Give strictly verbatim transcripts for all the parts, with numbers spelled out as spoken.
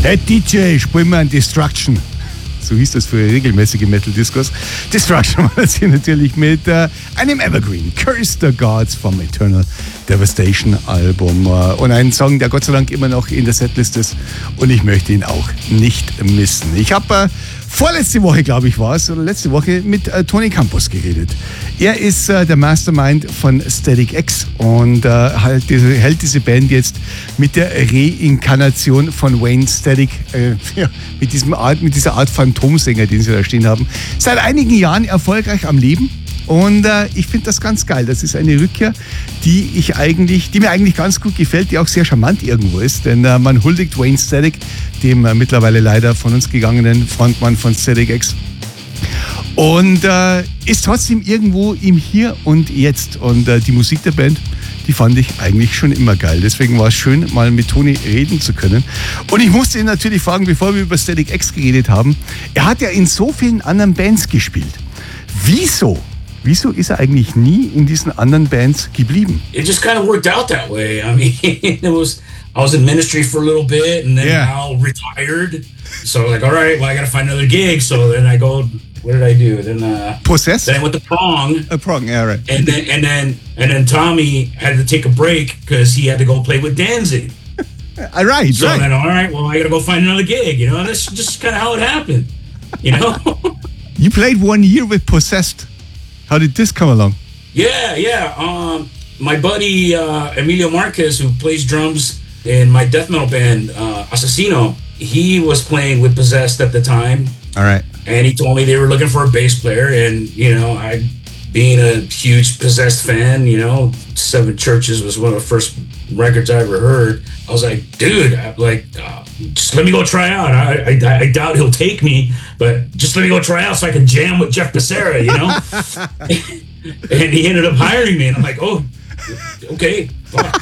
Hey D J, spiel mir ein Destruction. So hieß das für regelmäßige Metal-Discos. Destruction war das hier natürlich mit äh, einem Evergreen, Curse the Gods vom Eternal Devastation Album. Äh, und ein Song, der Gott sei Dank immer noch in der Setlist ist. Und ich möchte ihn auch nicht missen. Ich habe äh, vorletzte Woche, glaube ich, war es, oder letzte Woche mit äh, Tony Campos geredet. Er ist äh, der Mastermind von Static X und äh, halt diese, hält diese Band jetzt mit der Reinkarnation von Wayne Static, äh, ja, mit, diesem Art, mit dieser Art Phantomsänger, den sie da stehen haben, seit einigen Jahren erfolgreich am Leben. Und äh, ich finde das ganz geil. Das ist eine Rückkehr, die ich eigentlich, die mir eigentlich ganz gut gefällt, die auch sehr charmant irgendwo ist. Denn äh, man huldigt Wayne Static, dem äh, mittlerweile leider von uns gegangenen Frontmann von Static X. Und äh, ist trotzdem irgendwo im Hier und Jetzt. Und äh, die Musik der Band, die fand ich eigentlich schon immer geil. Deswegen war es schön, mal mit Toni reden zu können. Und ich musste ihn natürlich fragen, bevor wir über Static X geredet haben, er hat ja in so vielen anderen Bands gespielt. Wieso? Wieso ist er eigentlich nie in diesen anderen Bands geblieben? It just kind of worked out that way. I mean, it was I was in ministry for a little bit, and then Yeah. Al retired. So like, all right, well, I got to find another gig. So then I go. What did I do? Then uh, Possessed? Then I went to Prong. A Prong, yeah, right. And then and then and then Tommy had to take a break because he had to go play with Danzig. Uh, right, So right. then, all right, well, I got to go find another gig. You know, that's just kind of how it happened. You know. You played one year with Possessed. How did this come along? Yeah, yeah. Um, my buddy uh, Emilio Marquez, who plays drums in my death metal band uh, Assassino, he was playing with Possessed at the time, All right. and he told me they were looking for a bass player. And you know, I, being a huge Possessed fan, you know, Seven Churches was one of the first records I ever heard. I was like, dude, I, like, uh, just let me go try out. I, I I doubt he'll take me, but just let me go try out so I can jam with Jeff Becerra, you know. And he ended up hiring me, and I'm like, oh, okay. Fuck.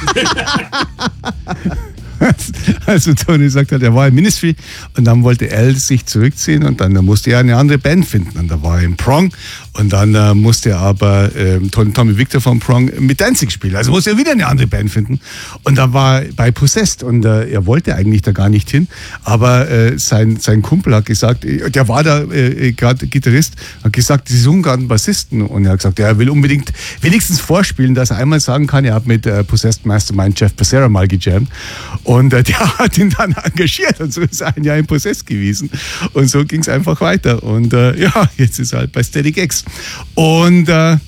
Also Tony sagt halt, er war im Ministry und dann wollte Al sich zurückziehen und dann musste er eine andere Band finden. Und da war er im Prong und dann äh, musste er aber äh, Tommy Victor von Prong mit Danzig spielen. Also musste er wieder eine andere Band finden. Und dann war er bei Possessed und äh, er wollte eigentlich da gar nicht hin. Aber äh, sein, sein Kumpel hat gesagt, der war da äh, gerade Gitarrist, hat gesagt, sie suchen gerade einen Bassisten. Und er hat gesagt, er will unbedingt wenigstens vorspielen, dass er einmal sagen kann, er hat mit äh, Possessed Mastermind Jeff Becerra mal gejammt. Und äh, der hat ihn dann engagiert und so ist er ein Jahr im Possessed gewesen. Und so ging es einfach weiter. Und äh, ja, jetzt ist er halt bei Static X. Und äh,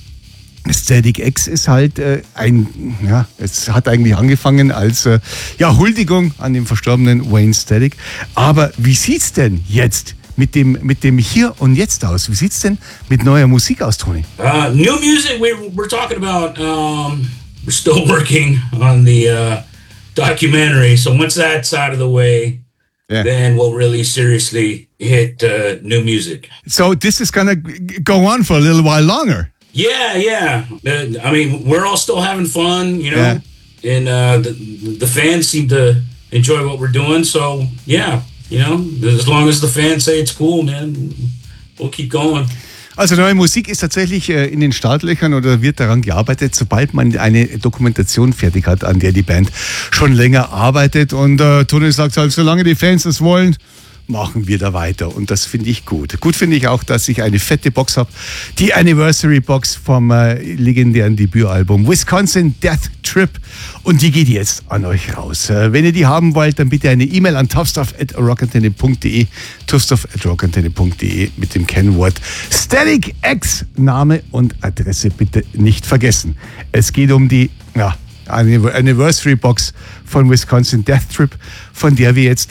Static X ist halt äh, ein, ja, es hat eigentlich angefangen als äh, ja, Huldigung an den verstorbenen Wayne Static. Aber wie sieht's denn jetzt mit dem, mit dem Hier und Jetzt aus? Wie sieht's denn mit neuer Musik aus, Tony? Uh, new music. We're we're talking about. Um, we're still working on the uh, documentary. So once that side of the way, Yeah. then we'll really seriously hit uh, new music. So this is gonna g- go on for a little while longer. Yeah, yeah. Uh, I mean, we're all still having fun, you know, and uh, the the fans seem to enjoy what we're doing. So yeah, you know, as long as the fans say it's cool, man, we'll keep going. Also neue Musik ist tatsächlich äh, in den Startlöchern oder wird daran gearbeitet, sobald man eine Dokumentation fertig hat, an der die Band schon länger arbeitet. Und äh, Tony sagt halt, solange die Fans das wollen, machen wir da weiter. Und das finde ich gut. Gut finde ich auch, dass ich eine fette Box habe. Die Anniversary Box vom äh, legendären Debütalbum Wisconsin Death Trip. Und die geht jetzt an euch raus. Äh, wenn ihr die haben wollt, dann bitte eine E-Mail an toughstuff at rockantenne punkt de. toughstuff at rockantenne punkt de mit dem Kennwort Static X. Name und Adresse bitte nicht vergessen. Es geht um die ja, Anniversary Box von Wisconsin Death Trip, von der wir jetzt